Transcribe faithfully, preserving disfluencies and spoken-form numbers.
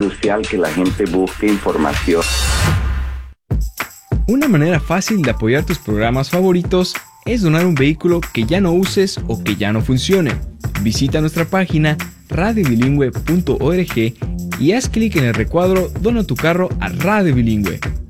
crucial que la gente busque información. Una manera fácil de apoyar tus programas favoritos es donar un vehículo que ya no uses o que ya no funcione. Visita nuestra página radio bilingüe punto org y haz clic en el recuadro Dona tu carro a Radio Bilingüe.